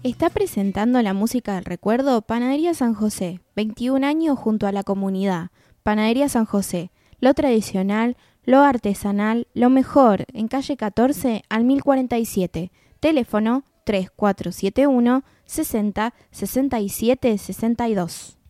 Está presentando la música del recuerdo Panadería San José, 21 años junto a la comunidad. Panadería San José, lo tradicional, lo artesanal, lo mejor, en calle 14 al 1047. Teléfono 3471 60 67 62.